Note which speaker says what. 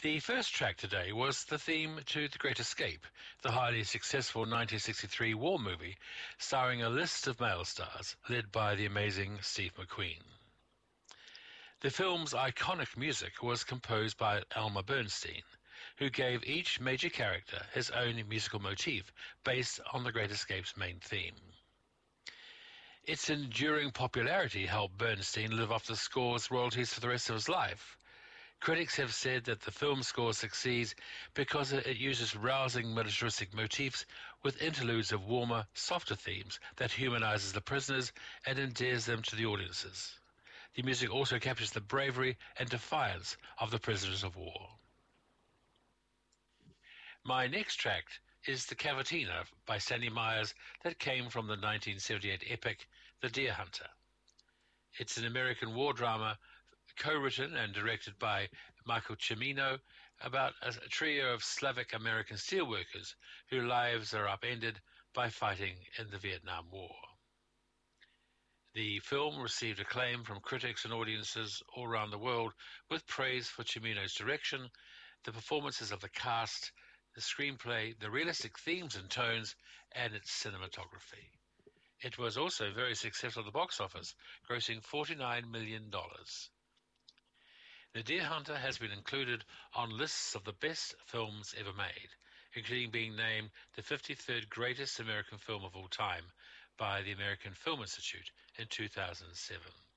Speaker 1: The first track today was the theme to The Great Escape, the highly successful 1963 war movie starring a list of male stars led by the amazing Steve McQueen. The film's iconic music was composed by Elmer Bernstein, who gave each major character his own musical motif based on The Great Escape's main theme. Its enduring popularity helped Bernstein live off the score's royalties for the rest of his life. Critics have said that the film score succeeds because it uses rousing militaristic motifs with interludes of warmer, softer themes that humanizes the prisoners and endears them to the audiences. The music also captures the bravery and defiance of the prisoners of war. My next track is The Cavatina by Stanley Myers that came from the 1978 epic The Deer Hunter. It's an American war drama co-written and directed by Michael Cimino about a trio of Slavic American steelworkers whose lives are upended by fighting in the Vietnam War. The film received acclaim from critics and audiences all around the world, with praise for Cimino's direction, the performances of the cast, the screenplay, the realistic themes and tones, and its cinematography. It was also very successful at the box office, grossing $49 million. The Deer Hunter has been included on lists of the best films ever made, including being named the 53rd greatest American film of all time by the American Film Institute in 2007.